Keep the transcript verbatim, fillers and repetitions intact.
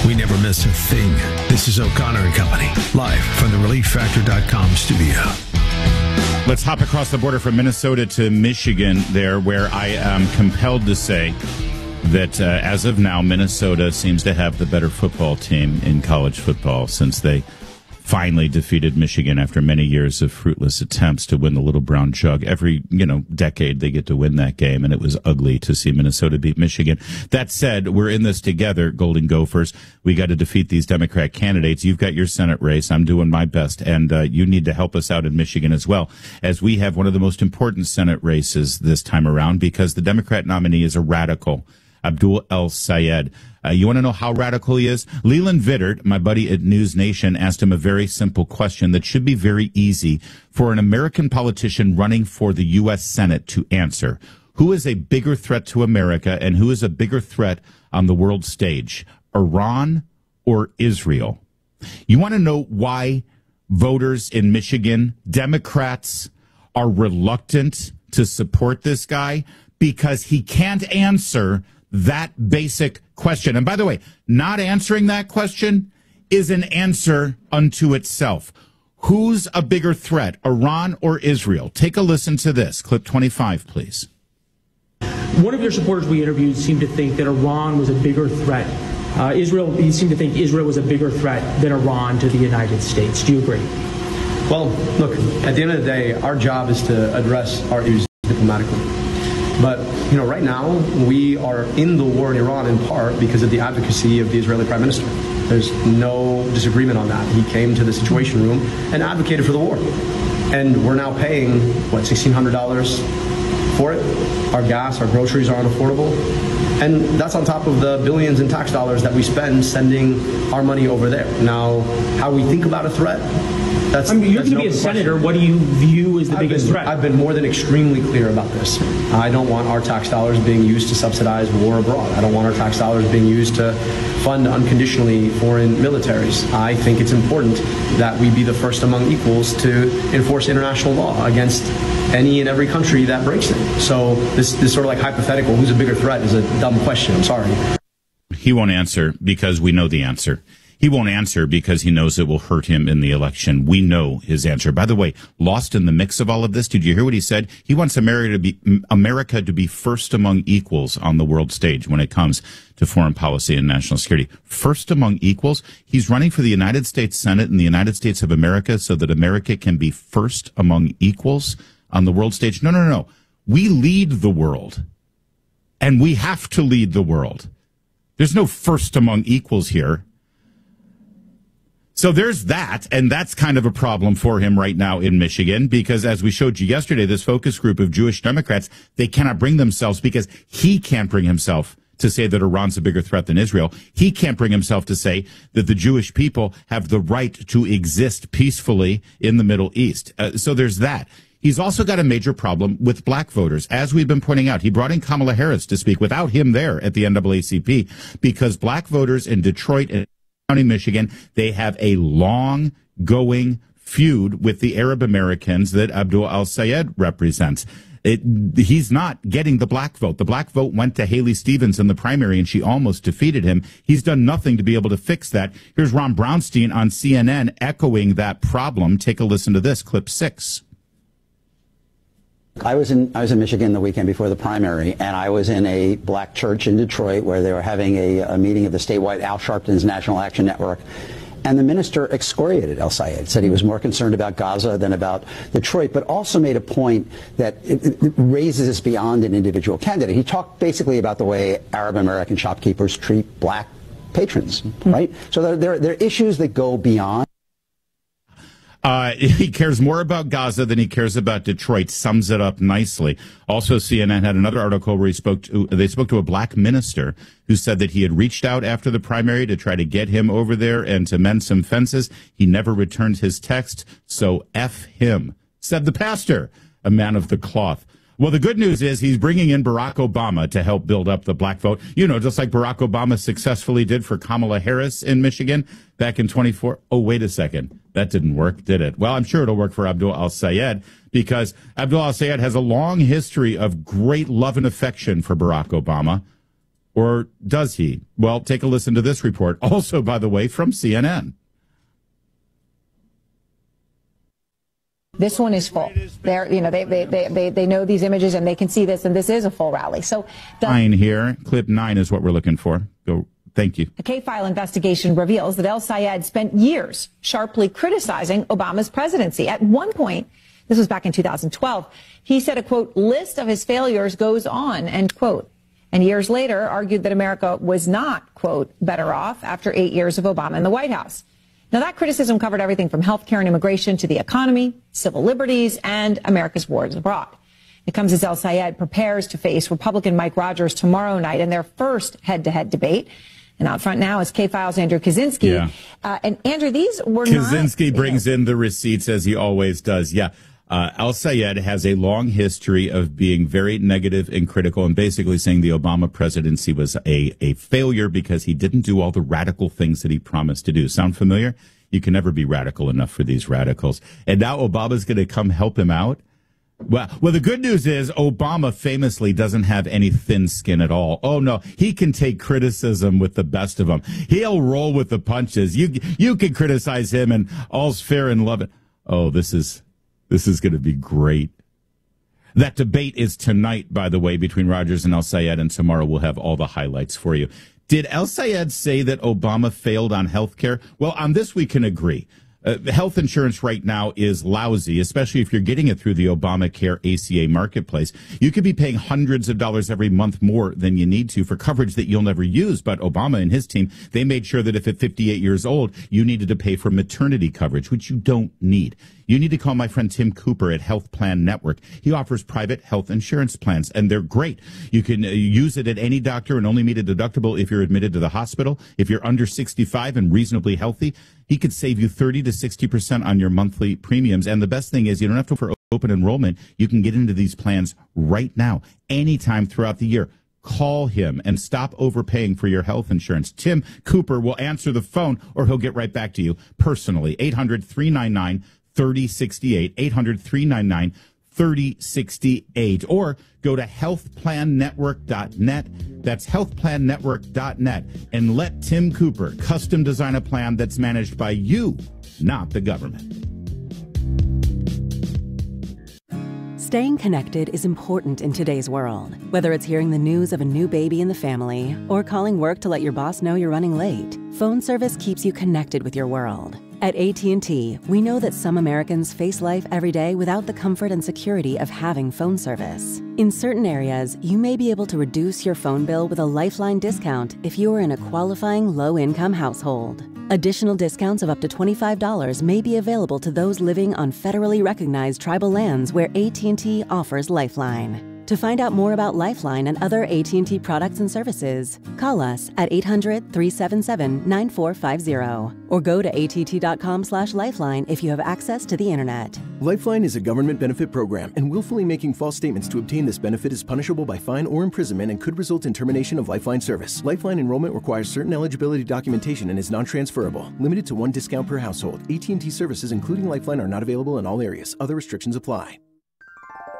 We never miss a thing. This is O'Connor and Company, live from the relief factor dot com studio. Let's hop across the border from Minnesota to Michigan there, where I am compelled to say that uh, as of now, Minnesota seems to have the better football team in college football since they finally defeated Michigan after many years of fruitless attempts to win the Little Brown Jug. Every, you know, decade they get to win that game, and it was ugly to see Minnesota beat Michigan. That said, we're in this together, Golden Gophers. We got to defeat these Democrat candidates. You've got your Senate race. I'm doing my best, and uh, you need to help us out in Michigan as well, as we have one of the most important Senate races this time around because the Democrat nominee is a radical, Abdul El-Sayed. Uh, you want to know how radical he is? Leland Vittert, my buddy at News Nation, asked him a very simple question that should be very easy for an American politician running for the U S Senate to answer. Who is a bigger threat to America and who is a bigger threat on the world stage, Iran or Israel? You want to know why voters in Michigan, Democrats, are reluctant to support this guy? Because he can't answer that basic question. And by the way, not answering that question is an answer unto itself. Who's a bigger threat, Iran or Israel? Take a listen to this. Clip twenty-five, please. One of your supporters we interviewed seemed to think that Iran was a bigger threat. Uh, Israel, he seemed to think Israel was a bigger threat than Iran to the United States. Do you agree? Well, look, at the end of the day, our job is to address our issues diplomatically. But, you know, right now, we are in the war in Iran in part because of the advocacy of the Israeli Prime Minister. There's no disagreement on that. He came to the Situation Room and advocated for the war. And we're now paying, what, sixteen hundred dollars for it? Our gas, our groceries are unaffordable. And that's on top of the billions in tax dollars that we spend sending our money over there. Now, how we think about a threat, that's, I mean, you're that's going to be a question. senator. What do you view as the I've biggest been, threat? I've been more than extremely clear about this. I don't want our tax dollars being used to subsidize war abroad. I don't want our tax dollars being used to fund unconditionally foreign militaries. I think it's important that we be the first among equals to enforce international law against any and every country that breaks it. So this, this sort of like hypothetical, who's a bigger threat, is a dumb question. I'm sorry. He won't answer because we know the answer. He won't answer because he knows it will hurt him in the election. We know his answer. By the way, lost in the mix of all of this, did you hear what he said? He wants America to be America to be first among equals on the world stage when it comes to foreign policy and national security. First among equals? He's running for the United States Senate in the United States of America so that America can be first among equals on the world stage. No, no, no, no. We lead the world, and we have to lead the world. There's no first among equals here. So there's that, and that's kind of a problem for him right now in Michigan, because as we showed you yesterday, this focus group of Jewish Democrats, they cannot bring themselves, because he can't bring himself to say that Iran's a bigger threat than Israel. He can't bring himself to say that the Jewish people have the right to exist peacefully in the Middle East. Uh, so there's that. He's also got a major problem with black voters. As we've been pointing out, he brought in Kamala Harris to speak without him there at the N double A C P, because black voters in Detroit and County, Michigan, they have a long-going feud with the Arab Americans that Abdul El-Sayed represents. It, he's not getting the black vote. The black vote went to Haley Stevens in the primary, and she almost defeated him. He's done nothing to be able to fix that. Here's Ron Brownstein on C N N echoing that problem. Take a listen to this, clip six. I was in I was in Michigan the weekend before the primary, and I was in a black church in Detroit where they were having a, a meeting of the statewide Al Sharpton's National Action Network. And the minister excoriated El-Sayed, said he was more concerned about Gaza than about Detroit, but also made a point that it, it raises this beyond an individual candidate. He talked basically about the way Arab American shopkeepers treat black patrons, mm-hmm. right? So there, there, there are issues that go beyond. Uh, he cares more about Gaza than he cares about Detroit. Sums it up nicely. Also, C N N had another article where he spoke to, they spoke to a black minister who said that he had reached out after the primary to try to get him over there and to mend some fences. He never returned his text, so F him, said the pastor, a man of the cloth. Well, the good news is he's bringing in Barack Obama to help build up the black vote. You know, just like Barack Obama successfully did for Kamala Harris in Michigan back in twenty-four. Oh, wait a second. That didn't work, did it? Well, I'm sure it'll work for Abdul El-Sayed, because Abdul El-Sayed has a long history of great love and affection for Barack Obama. Or does he? Well, take a listen to this report. Also, by the way, from C N N. This one is full. They're, you know, they, they, they, they, they know these images and they can see this, and this is a full rally. So the nine here. Clip nine is what we're looking for. Go. Thank you. A K-File investigation reveals that El Sayed spent years sharply criticizing Obama's presidency. At one point, this was back in two thousand twelve, he said a, quote, list of his failures goes on, end quote. And years later argued that America was not, quote, better off after eight years of Obama in the White House. Now, that criticism covered everything from health care and immigration to the economy, civil liberties, and America's wars abroad. It comes as El Sayed prepares to face Republican Mike Rogers tomorrow night in their first head-to-head debate. And out front now is K-File's Andrew Kaczynski. Yeah. Uh, and, Andrew, these were Kaczynski not, brings you know, in the receipts, as he always does. Yeah. Uh, El Sayed has a long history of being very negative and critical and basically saying the Obama presidency was a, a failure because he didn't do all the radical things that he promised to do. Sound familiar? You can never be radical enough for these radicals. And now Obama's going to come help him out. Well, well, the good news is Obama famously doesn't have any thin skin at all. Oh, no, he can take criticism with the best of them. He'll roll with the punches. You, you can criticize him and all's fair in love. Oh, this is... This is going to be great. That debate is tonight, by the way, between Rogers and El Sayed, and tomorrow we'll have all the highlights for you. Did El Sayed say that Obama failed on health care? Well, on this we can agree. Uh, health insurance right now is lousy, especially if you're getting it through the Obamacare A C A marketplace. You could be paying hundreds of dollars every month more than you need to for coverage that you'll never use. But Obama and his team, they made sure that if at fifty-eight years old, you needed to pay for maternity coverage, which you don't need. You need to call my friend Tim Cooper at Health Plan Network. He offers private health insurance plans, and they're great. You can uh, use it at any doctor and only meet a deductible if you're admitted to the hospital. If you're under sixty-five and reasonably healthy, he could save you thirty to sixty percent on your monthly premiums. And the best thing is you don't have to for open enrollment. You can get into these plans right now, anytime throughout the year. Call him and stop overpaying for your health insurance. Tim Cooper will answer the phone, or he'll get right back to you personally. eight hundred, three nine nine, three oh six eight, eight hundred, three nine nine, three oh six eight, or go to health plan network dot net. That's health plan network dot net, and let Tim Cooper custom design a plan that's managed by you, not the government. Staying connected is important in today's world. Whether it's hearing the news of a new baby in the family or calling work to let your boss know you're running late, phone service keeps you connected with your world. At A T and T, we know that some Americans face life every day without the comfort and security of having phone service. In certain areas, you may be able to reduce your phone bill with a Lifeline discount if you are in a qualifying low-income household. Additional discounts of up to twenty-five dollars may be available to those living on federally recognized tribal lands where A T and T offers Lifeline. To find out more about Lifeline and other A T and T products and services, call us at eight hundred, three seven seven, nine four five zero or go to A T T dot com slash lifeline if you have access to the internet. Lifeline is a government benefit program, and willfully making false statements to obtain this benefit is punishable by fine or imprisonment and could result in termination of Lifeline service. Lifeline enrollment requires certain eligibility documentation and is non-transferable. Limited to one discount per household. A T and T services including Lifeline are not available in all areas. Other restrictions apply.